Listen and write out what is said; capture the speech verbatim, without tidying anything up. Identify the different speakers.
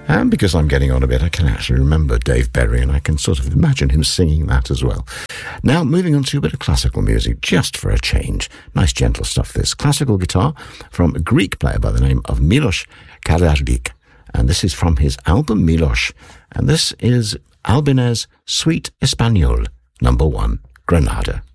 Speaker 1: And because I'm getting on a bit, I can actually remember Dave Berry, and I can sort of imagine him singing that as well. Now, moving on to a bit of classical music, just for a change. Nice, gentle stuff, this. Classical guitar from a Greek player by the name of Milos Karadzic. And this is from his album Milos. And this is Albinez Suite Espagnole, number one, Granada.